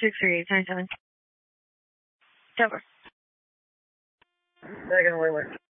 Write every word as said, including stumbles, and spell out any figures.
six three eight nine seven. Over. Second Wheeler.